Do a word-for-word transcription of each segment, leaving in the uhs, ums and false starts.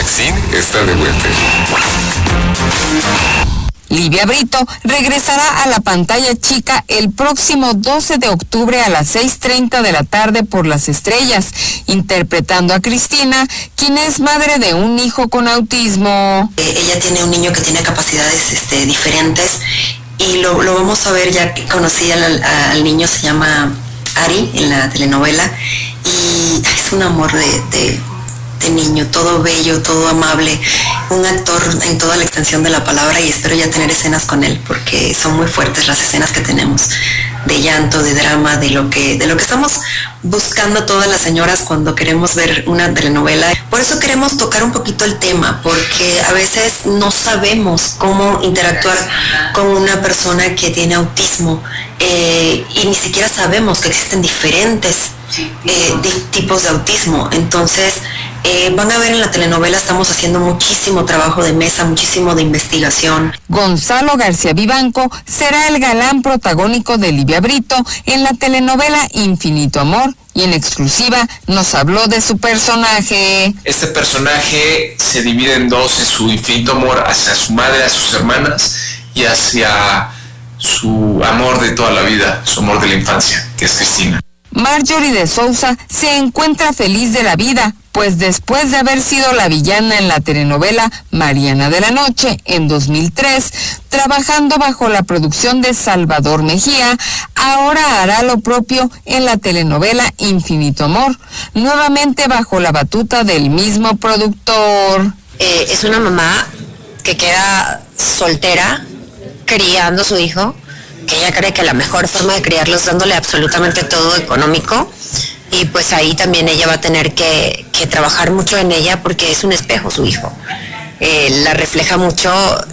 Sin está de vuelta. Livia Brito regresará a la pantalla chica el próximo doce de octubre a las seis treinta de la tarde por Las Estrellas, interpretando a Cristina, quien es madre de un hijo con autismo. Eh, ella tiene un niño que tiene capacidades este, diferentes y lo, lo vamos a ver. Ya que conocí al, al niño, se llama Ari en la telenovela, y es un amor de... de de niño, todo bello, todo amable, un actor en toda la extensión de la palabra, y espero ya tener escenas con él porque son muy fuertes las escenas que tenemos de llanto, de drama, de lo que de lo que estamos buscando todas las señoras cuando queremos ver una telenovela. Por eso queremos tocar un poquito el tema, porque a veces no sabemos cómo interactuar con una persona que tiene autismo, eh, y ni siquiera sabemos que existen diferentes eh, de, tipos de autismo. Entonces Eh, van a ver en la telenovela, estamos haciendo muchísimo trabajo de mesa, muchísimo de investigación. Gonzalo García Vivanco será el galán protagónico de Livia Brito en la telenovela Infinito Amor, y en exclusiva nos habló de su personaje. Este personaje se divide en dos, en su infinito amor hacia su madre, a sus hermanas, y hacia su amor de toda la vida, su amor de la infancia, que es Cristina. Marjorie de Sousa se encuentra feliz de la vida, pues después de haber sido la villana en la telenovela Mariana de la Noche en dos mil tres, trabajando bajo la producción de Salvador Mejía, ahora hará lo propio en la telenovela Infinito Amor, nuevamente bajo la batuta del mismo productor. Eh, es una mamá que queda soltera, criando a su hijo, que ella cree que la mejor forma de criarlo es dándole absolutamente todo económico, y pues ahí también ella va a tener que, que trabajar mucho en ella, porque es un espejo su hijo, eh, la refleja mucho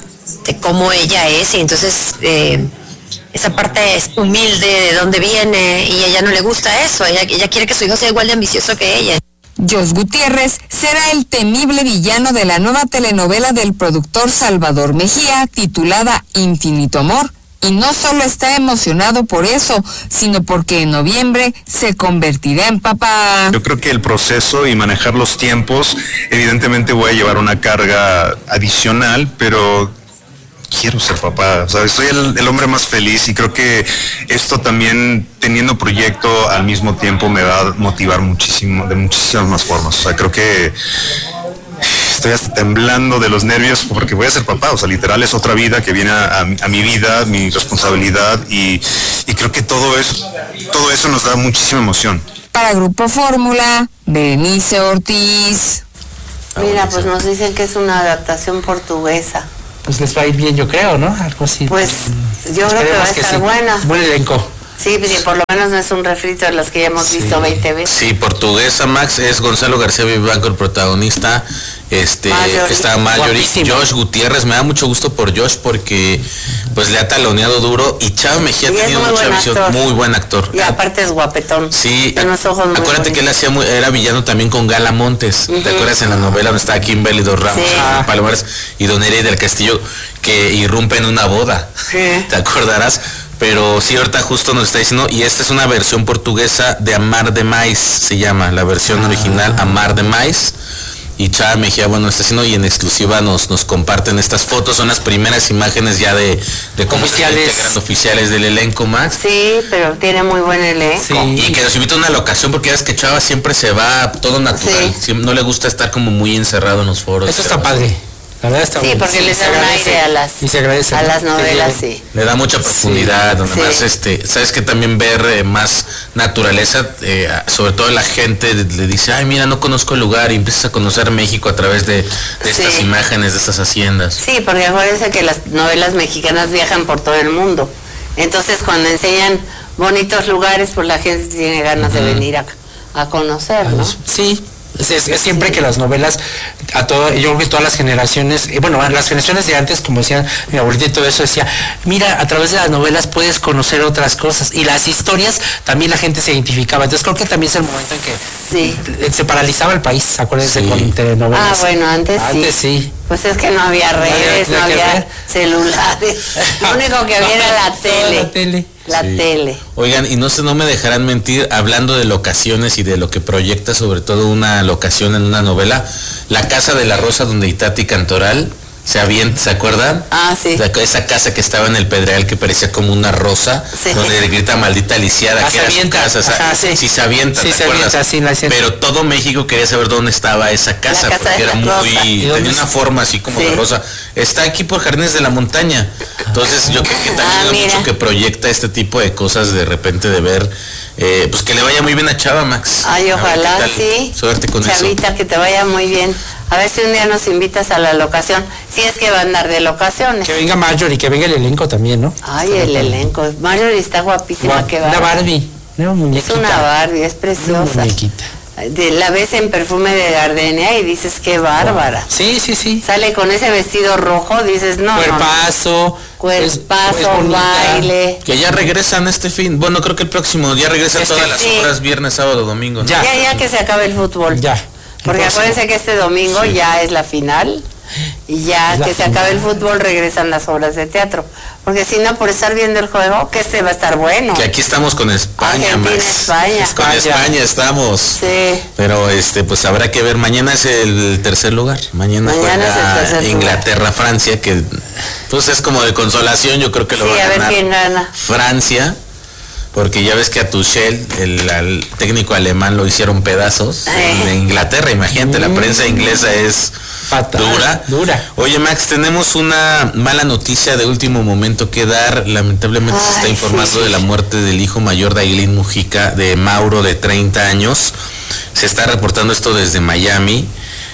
de cómo ella es, y entonces eh, esa parte es humilde de dónde viene, y a ella no le gusta eso, ella, ella quiere que su hijo sea igual de ambicioso que ella. Jos Gutiérrez será el temible villano de la nueva telenovela del productor Salvador Mejía, titulada Infinito Amor. Y no solo está emocionado por eso, sino porque en noviembre se convertirá en papá. Yo creo que el proceso y manejar los tiempos, evidentemente voy a llevar una carga adicional, pero quiero ser papá, ¿sabes? Soy el, el hombre más feliz, y creo que esto también, teniendo proyecto al mismo tiempo, me va a motivar muchísimo, de muchísimas más formas. O sea, creo que estoy hasta temblando de los nervios porque voy a ser papá. O sea, literal es otra vida que viene a, a, a mi vida, mi responsabilidad, y, y creo que todo eso, todo eso nos da muchísima emoción. Para Grupo Fórmula, Berenice Ortiz. Mira, pues nos dicen que es una adaptación portuguesa. Pues les va a ir bien, yo creo, ¿no? Algo así. Pues yo creo que va a estar sí. buena. Buen elenco. Sí, pues, por lo menos no es un refrito de los que ya hemos sí. visto veinte veces. Sí, portuguesa, Max, es Gonzalo García Vivanco el protagonista. Este, Marjorie. Está Marjorie, Josh Gutiérrez, me da mucho gusto por Josh porque pues le ha taloneado duro, y Chava Mejía ha tenido mucha visión, actor. Muy buen actor. Y aparte es guapetón. Sí, tiene unos ojos muy acuérdate bonitos. Que él hacía muy, era villano también con Gala Montes, uh-huh. ¿Te acuerdas en la novela donde estaba Kimberly Dos Ramos, sí. Palomares y Don Nery del Castillo, que irrumpe en una boda? Sí. ¿Te acordarás? Pero sí, ahorita justo nos está diciendo, y esta es una versión portuguesa de Amar Demais, se llama, la versión ah. original Amar Demais, y Chava Mejía, bueno, está haciendo, y en exclusiva nos nos comparten estas fotos, son las primeras imágenes ya de, de cómo oficiales. Se integran oficiales del elenco, Max. Sí, pero tiene muy buen elenco. Sí. Y que nos invita a una locación, porque ya es que Chava siempre se va todo natural, sí. No le gusta estar como muy encerrado en los foros. Eso está padre. La verdad está sí, bueno. porque sí, les da un aire a las, y se agradece, a las novelas, sí. Le da mucha profundidad, sí, donde sí. Más, este, sabes que también ver eh, más naturaleza, eh, sobre todo la gente le dice, ay, mira, no conozco el lugar, y empiezas a conocer México a través de, de sí. Estas imágenes, de estas haciendas. Sí, porque acuérdense que las novelas mexicanas viajan por todo el mundo, entonces cuando enseñan bonitos lugares, pues la gente tiene ganas uh-huh. de venir a, a conocer, ¿no? Sí. Es, es, es siempre que las novelas, a todo, yo creo que todas las generaciones, y bueno, las generaciones de antes, como decía mi abuelita y todo eso, decía, mira, a través de las novelas puedes conocer otras cosas, y las historias también la gente se identificaba, entonces creo que también es el momento en que sí. se paralizaba el país, acuérdense, sí. Con telenovelas. Ah, bueno, antes, antes sí. sí. Pues es que no había redes, no había, no había celulares, lo único que había era la tele. La tele. La sí. tele. Oigan, y no sé, no me dejarán mentir, hablando de locaciones y de lo que proyecta sobre todo una locación en una novela, La Casa de la Rosa, donde Itati Cantoral se avienta, ¿se acuerdan? Ah, sí. La, esa casa que estaba en el Pedregal que parecía como una rosa, sí. donde le grita maldita lisiada, ah, que era su casa. Ajá, sí. sí se avienta, sí, ¿te se acuerdas? Avienta, sí, la Pero todo México quería saber dónde estaba esa casa, casa porque era muy, tenía una forma así como sí. de rosa. Está aquí por Jardines de la Montaña. Entonces yo creo que también ah, hay mucho que proyecta este tipo de cosas de repente de ver, eh, pues que le vaya muy bien a Chava, Max. Ay, ojalá, sí. Suerte con Chavita, eso. que te vaya muy bien. A ver si un día nos invitas a la locación, si es que va a andar de locaciones. Que venga Marjorie, que venga el elenco también, ¿no? Ay, está el bien. elenco. Marjorie está guapísima. Guap, que va. Una Barbie, una muñequita. Es una Barbie, es preciosa. Una muñequita. De, la ves en Perfume de Gardenia y dices, qué bárbara. Wow. Sí, sí, sí. Sale con ese vestido rojo, dices, no, Cuerpazo. No. Cuerpazo, es, es baile. Que ya regresan este fin, bueno, creo que el próximo, ya regresan este, todas las sí. horas, viernes, sábado, domingo, ¿no? Ya, ya, ya que se acabe el fútbol. Ya. Porque acuérdense que este domingo sí. ya es la final y ya es que se acabe el fútbol regresan las obras de teatro. Porque si no, por estar viendo el juego, que este va a estar bueno. Que aquí estamos con España, Argentina, Max. España. Con España. España estamos. Sí. Pero este, pues habrá que ver. Mañana es el tercer lugar. Mañana, Mañana juega es el tercer Inglaterra, lugar. Francia, que pues es como de consolación. Yo creo que lo sí, va a, a ganar ver quién gana. Francia. Porque ya ves que a Tuchel, el, el técnico alemán, lo hicieron pedazos eh. en Inglaterra. Imagínate, mm. la prensa inglesa es fatal, dura. dura. Oye, Max, tenemos una mala noticia de último momento que dar. Lamentablemente Ay, se está informando sí, sí. de la muerte del hijo mayor de Ailín Mujica, de Mauro, de treinta años. Se está reportando esto desde Miami.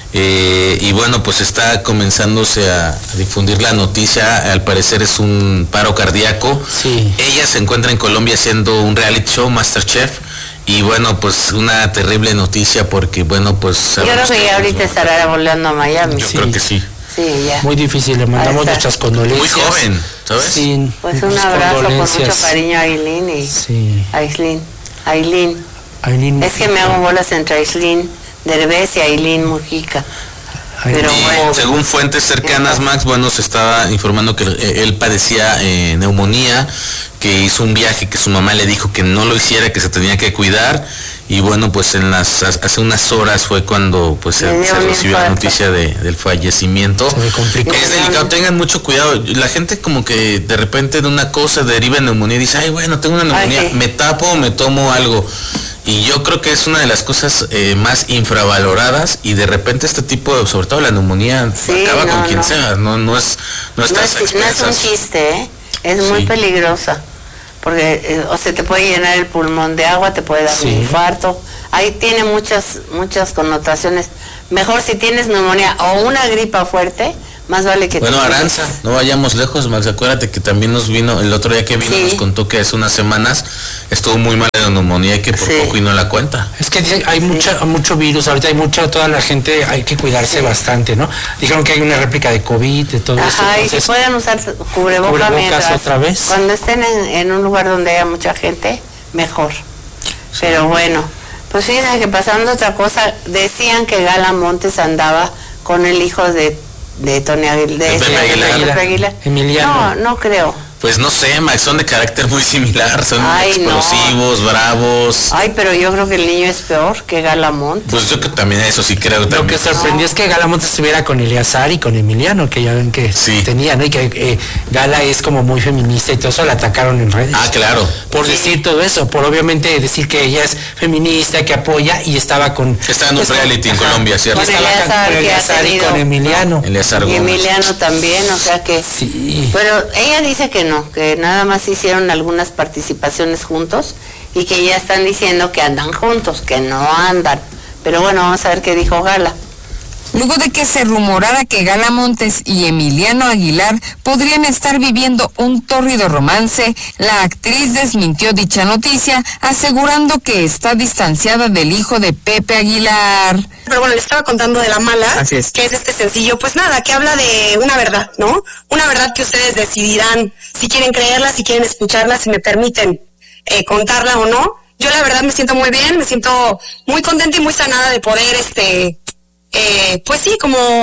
Eh, y bueno, pues está comenzándose a, a difundir la noticia. Al parecer es un paro cardíaco. Sí. Ella se encuentra en Colombia haciendo un reality show, MasterChef. Y bueno, pues una terrible noticia porque bueno, pues... Yo creo que, que ya ahorita estará volando a Miami. Yo sí. creo que sí. Sí, ya. Muy difícil, le mandamos nuestras condolencias. Muy joven, ¿sabes? Sí, pues un abrazo con mucho cariño a Ailín y sí. a Aislinn. Ailín. Ailín. Es que me hago bolas entre Aislinn Derbez y Ailín Mujica. Pero bueno, según fuentes cercanas, Max, bueno, se estaba informando que él padecía eh, neumonía, que hizo un viaje que su mamá le dijo que no lo hiciera, que se tenía que cuidar. Y bueno, pues en las hace unas horas fue cuando pues se, se recibió la noticia de, del fallecimiento. Es delicado, tengan mucho cuidado. La gente como que de repente de una cosa deriva en neumonía y dice, ay bueno, tengo una neumonía, ay, sí. me tapo, me tomo algo. Y yo creo que es una de las cosas eh, más infravaloradas y de repente este tipo de, sobre todo la neumonía, sí, acaba no, con quien no. sea, no, no es no, no, es, no es un chiste, ¿eh? Es muy sí. peligrosa. Porque eh, o se te puede llenar el pulmón de agua, te puede dar sí. un infarto. Ahí tiene muchas muchas connotaciones. Mejor si tienes neumonía o una gripa fuerte, más vale que bueno, te Aranza, no vayamos lejos, Max, acuérdate que también nos vino, el otro día que vino sí. nos contó que hace unas semanas estuvo muy mal de neumonía y que por sí. poco y no la cuenta. Es que hay sí. mucha, mucho virus, ahorita hay mucha, toda la gente, hay que cuidarse sí. bastante, ¿no? Dijeron que hay una réplica de COVID, de todo Ajá, eso. Ajá, y si pueden usar cubrebocas, cubrebocas mientras, otra vez. Cuando estén en, en un lugar donde haya mucha gente, mejor. Sí. Pero bueno, pues fíjense que pasando otra cosa, decían que Gala Montes andaba con el hijo de de Tony Aguilar, de, de Aguilar. Aguilar. Aguilar. Emiliano. No, no creo. Pues no sé, Max, son de carácter muy similar, son Ay, explosivos, no. bravos. Ay, pero yo creo que el niño es peor que Galamontes. Pues yo que también eso sí creo. Lo también. que sorprendió no. es que Galamontes estuviera con Eleazar y con Emiliano, que ya ven que sí. tenían, ¿no? Y que eh, Gala es como muy feminista y todo eso la atacaron en redes. Ah, claro. Por sí. decir todo eso, por obviamente decir que ella es feminista, que apoya y estaba con... Está en un pues, reality en Colombia, ¿cierto? Con estaba Eleazar, con Eleazar y con Emiliano. Eleazar y Emiliano también, o sea que... Sí. Pero ella dice que no, que nada más hicieron algunas participaciones juntos y que ya están diciendo que andan juntos, que no andan. Pero bueno, vamos a ver qué dijo Gala. Luego de que se rumorara que Gala Montes y Emiliano Aguilar podrían estar viviendo un tórrido romance, la actriz desmintió dicha noticia, asegurando que está distanciada del hijo de Pepe Aguilar. Pero bueno, les estaba contando de la mala, Así es. que es este sencillo, pues nada, que habla de una verdad, ¿no? Una verdad que ustedes decidirán si quieren creerla, si quieren escucharla, si me permiten eh, contarla o no. Yo la verdad me siento muy bien, me siento muy contenta y muy sanada de poder, este... Eh, pues sí, como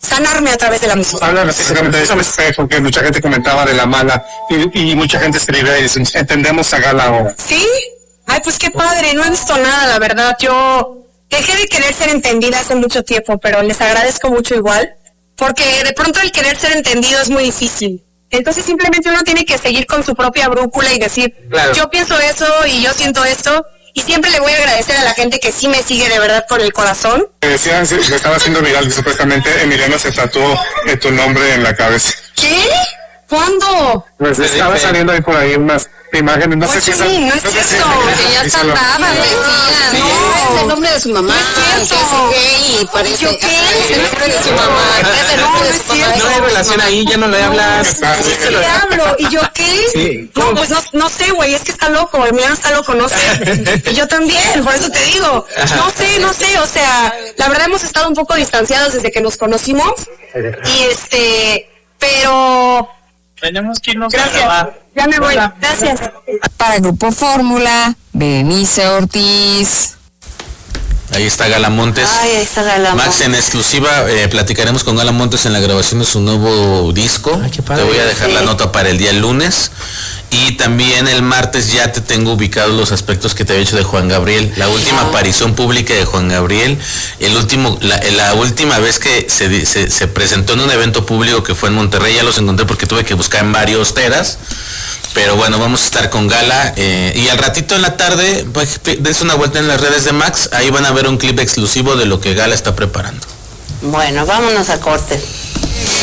sanarme a través de la música. Habla precisamente de ese espejo que mucha gente comentaba de la mala y, y mucha gente escribe y dice, entendemos a Gala ahora. ¿Sí? Ay, pues qué padre, no he visto nada, la verdad. Yo dejé de querer ser entendida hace mucho tiempo, pero les agradezco mucho igual, porque de pronto el querer ser entendido es muy difícil. Entonces simplemente uno tiene que seguir con su propia brújula y decir, claro, yo pienso eso y yo siento esto. Y siempre le voy a agradecer a la gente que sí me sigue de verdad con el corazón. Me decían que estaba haciendo viral que supuestamente Emiliano se tatuó eh, tu nombre en la cabeza. ¿Qué? ¿Cuándo? Pues estaba saliendo ahí por ahí unas imágenes, no pues sé sí, si no es no cierto, sé si que ya tatuaban, decían, sí. No, es el nombre de su mamá, no es cierto. que es gay y parece, ¿Yo qué? Es el nombre de su mamá, es el nombre de su mamá. No hay relación ahí, ya no le hablas. Sí, sí le hablo, ¿y yo qué? Sí. No, pues no, no sé, güey, es que está loco, Emiliano está loco, no sé. Y yo también, por eso te digo, no sé, no sé, o sea, la verdad hemos estado un poco distanciados desde que nos conocimos, y este, pero... Tenemos que irnos. Gracias. A ya me voy. Gracias. Para Grupo Fórmula, Berenice Ortiz. Ahí está Gala Montes. Ay, ahí está Gala Montes. Max, en exclusiva eh, platicaremos con Gala Montes en la grabación de su nuevo disco. Ay, qué padre. Te voy a dejar sí. la nota para el día lunes. Y también el martes ya te tengo ubicados los aspectos que te había hecho de Juan Gabriel. La última ah. aparición pública de Juan Gabriel, el último, la, la última vez que se, se, se presentó en un evento público que fue en Monterrey, ya los encontré porque tuve que buscar en varios teras. Pero bueno, vamos a estar con Gala. Eh, y al ratito en la tarde, pues, des una vuelta en las redes de Max. Ahí van a ver un clip exclusivo de lo que Gala está preparando. Bueno, vámonos a corte.